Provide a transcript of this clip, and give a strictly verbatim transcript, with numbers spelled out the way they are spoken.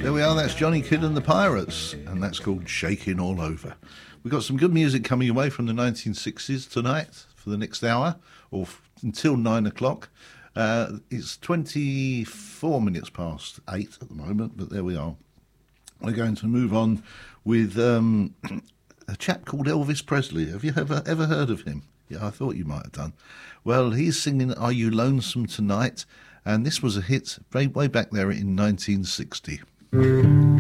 There we are, that's Johnny Kidd and the Pirates, and that's called Shaking All Over. We've got some good music coming away from the nineteen sixties tonight for the next hour, or f- until nine o'clock. Uh, it's twenty-four minutes past eight at the moment, but there we are. We're going to move on with um, a chap called Elvis Presley. Have you ever, ever heard of him? Yeah, I thought you might have done. Well, he's singing Are You Lonesome Tonight? And this was a hit way, way back there in nineteen sixty.